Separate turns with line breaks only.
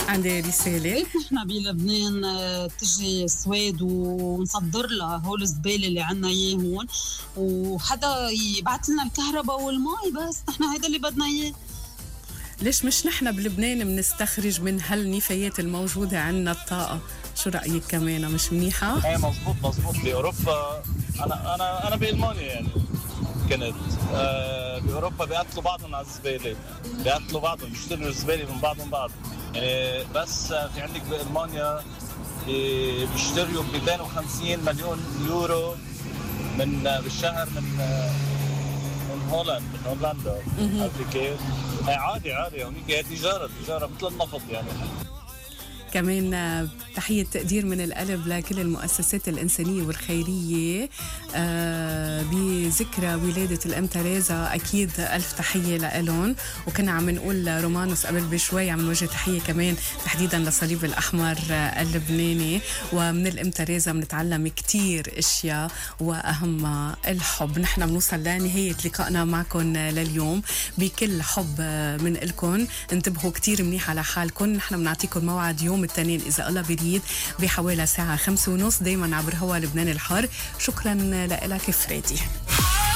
عندي رسالة.
كيف نحن بلبنان تجي السويد ونصدر لها هول الزبالة اللي عنا اياه هون، وحدا يبعث لنا الكهرباء والماء، بس نحن هيدا اللي بدنا اياه.
ليش مش نحن بلبنان بنستخرج من هالنفايات الموجودة عنا الطاقة؟ شو رأيك كمان مش منيحة؟
ايه مزبوط بأوروبا. أنا بألمانيا يعني كنت بأوروبا بيقتلوا بعضهم على الزبالة، بيقتلوا بعضهم، بيشتروا الزبالة من بعض يعني. بس في عندك بألمانيا بيشتروا 250 مليون يورو بالشهر من هولندا. عرفتي كيف؟ عادي هونيك هي تجارة مثل النفط يعني.
كمان تحية تقدير من القلب لكل المؤسسات الإنسانية والخيرية بذكرى ولادة الأم تريزا. أكيد ألف تحية لإلهم. وكنا عم نقول رومانوس قبل بشوي، عم نوجه تحية كمان تحديدا للصليب الأحمر اللبناني. ومن الأم تريزا بنتعلم كتير أشياء وأهمها الحب. نحن بنوصل لنهاية لقائنا معكم لليوم بكل حب من إلكم. انتبهوا كتير منيح على حالكم. نحن بنعطيكم موعد يوم التنين إذا الله بريد بحوالي 5:30 دايما عبر هوا لبنان الحر. شكرا لك فريدي.